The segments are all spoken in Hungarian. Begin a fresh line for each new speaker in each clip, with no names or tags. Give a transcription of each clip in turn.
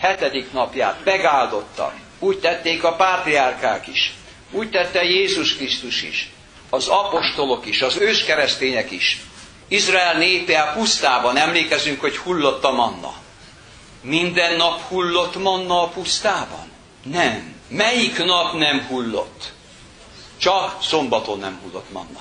7. napját megáldottak. Úgy tették a pátriárkák is. Úgy tette Jézus Krisztus is. Az apostolok is, az őskeresztények is. Izrael népe a pusztában, emlékezünk, hogy hullott a manna. Minden nap hullott manna a pusztában? Nem. Melyik nap nem hullott? Csak szombaton nem hullott manna.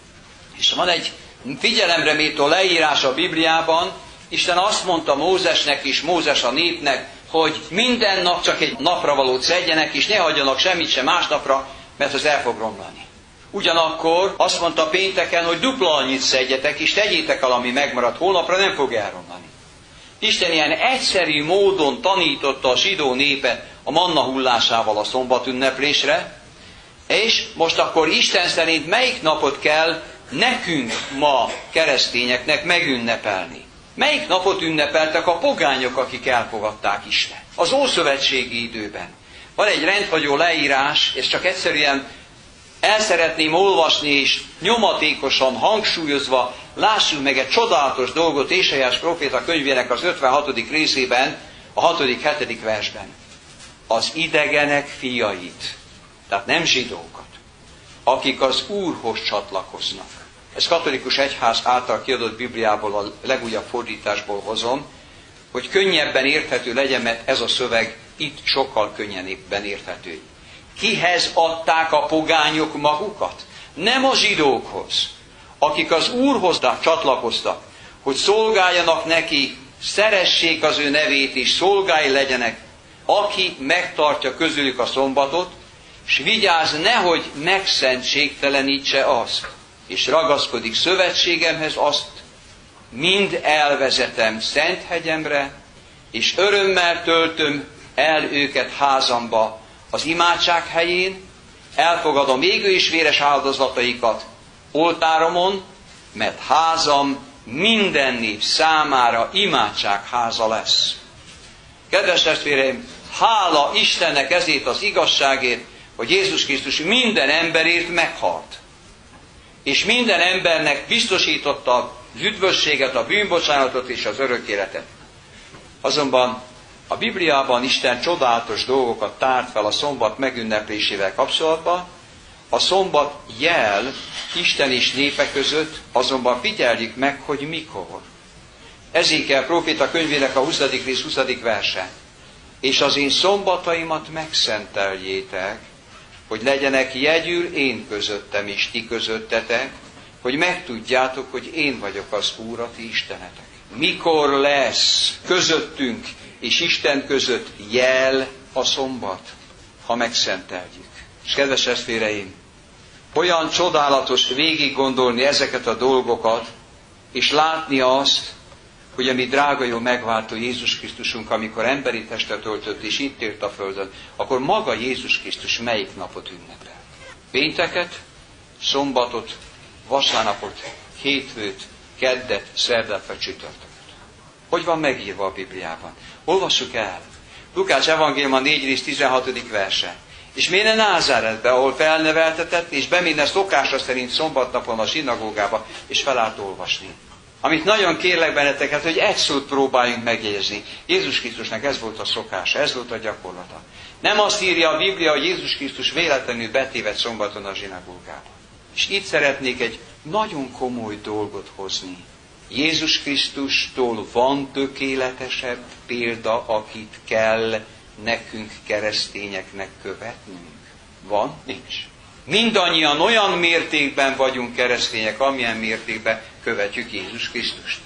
És van egy figyelemre méltó leírás a Bibliában, Isten azt mondta Mózesnek is, Mózes a népnek, hogy minden nap csak egy napra valót szedjenek, és ne hagyjanak semmit sem másnapra, mert az el fog romlani. Ugyanakkor azt mondta pénteken, hogy dupla annyit szedjetek, és tegyétek el, ami megmaradt holnapra, nem fog elromlani. Isten ilyen egyszerű módon tanította a zsidó népet a manna hullásával a szombatünneplésre, és most akkor Isten szerint melyik napot kell nekünk ma keresztényeknek megünnepelni? Melyik napot ünnepeltek a pogányok, akik elfogadták Istent? Az ószövetségi időben. Van egy rendhagyó leírás, és csak egyszerűen el szeretném olvasni, és nyomatékosan, hangsúlyozva lássuk meg egy csodálatos dolgot Ézsaiás próféta könyvének az 56. részében, a 6.-7. versben. Az idegenek fiait, tehát nem zsidókat, akik az Úrhoz csatlakoznak. Ez katolikus egyház által kiadott Bibliából, a legújabb fordításból hozom, hogy könnyebben érthető legyen, mert ez a szöveg itt sokkal könnyebben érthető. Kihez adták a pogányok magukat? Nem a zsidókhoz, akik az Úrhoz csatlakoztak, hogy szolgáljanak neki, szeressék az ő nevét és szolgái legyenek, aki megtartja közülük a szombatot, és vigyázz, nehogy megszentségtelenítse azt, és ragaszkodik szövetségemhez, azt mind elvezetem szent hegyemre, és örömmel töltöm el őket házamba az imádság helyén, elfogadom égő és véres áldozataikat oltáromon, mert házam minden nép számára imádságháza lesz. Kedves testvéreim, hála Istennek ezért az igazságért, hogy Jézus Krisztus minden emberért meghalt. És minden embernek biztosította az üdvösséget, a bűnbocsánatot és az örök életet. Azonban a Bibliában Isten csodálatos dolgokat tárt fel a szombat megünneplésével kapcsolatban. A szombat jel Isten és népe között, azonban figyeljük meg, hogy mikor. Ezékel próféta könyvének a 20. rész 20. verse. És az én szombataimat megszenteljétek, hogy legyenek jegyül én közöttem és ti közöttetek, hogy megtudjátok, hogy én vagyok az Úr, a ti istenetek. Mikor lesz közöttünk és Isten között jel a szombat, ha megszenteljük? És kedves testvéreim, olyan csodálatos végig gondolni ezeket a dolgokat, és látni azt, hogy a mi drága jó megváltó Jézus Krisztusunk, amikor emberi testet öltött és itt ért a földön, akkor maga Jézus Krisztus melyik napot ünnepel? Pénteket, szombatot, vasárnapot, hétfőt, keddet, szerdát vagy csütörtököt. Hogy van megírva a Bibliában? Olvassuk el. Lukács evangéliuma 4. rész 16. verse. És méne Názáretbe, ahol felneveltetett, és beméne szokása szerint szombatnapon a zsinagógába, és felállt olvasni. Amit nagyon kérlek benneteket, hogy egy szót próbáljunk megjegyezni. Jézus Krisztusnak ez volt a szokása, ez volt a gyakorlata. Nem azt írja a Biblia, hogy Jézus Krisztus véletlenül betévedt szombaton a zsinagógába. És itt szeretnék egy nagyon komoly dolgot hozni. Jézus Krisztustól van tökéletesebb példa, akit kell nekünk keresztényeknek követnünk? Van? Nincs. Mindannyian olyan mértékben vagyunk keresztények, amilyen mértékben követjük Jézus Krisztust.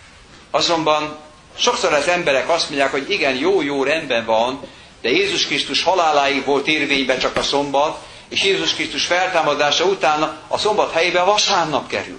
Azonban sokszor az emberek azt mondják, hogy igen, jó, rendben van, de Jézus Krisztus haláláig volt érvényben csak a szombat, és Jézus Krisztus feltámadása után a szombat helyébe vasárnap került.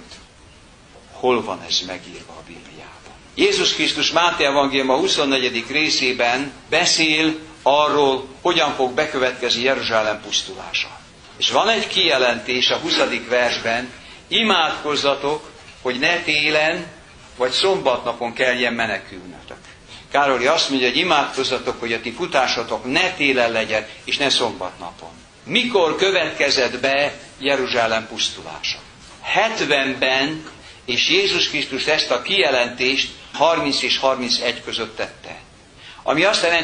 Hol van ez megírva a Bibliában? Jézus Krisztus Máté evangéliuma 24. részében beszél arról, hogyan fog bekövetkezni Jeruzsálem pusztulása. És van egy kijelentés a 20. versben, imádkozzatok, hogy ne télen vagy szombatnapon kelljen menekülnötök. Károly azt mondja, hogy imádkozzatok, hogy a ti futásatok ne télen legyen, és ne szombatnapon. Mikor következett be Jeruzsálem pusztulása? 70-ben, és Jézus Krisztus ezt a kijelentést 30 és 31 között tette. Ami azt jelenti,